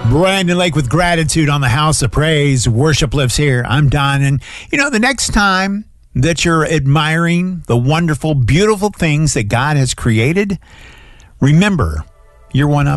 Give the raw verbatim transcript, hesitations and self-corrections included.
Brandon Lake with Gratitude on the House of Praise. Worship lives here. I'm Don. And, you know, the next time that you're admiring the wonderful, beautiful things that God has created, remember, you're one of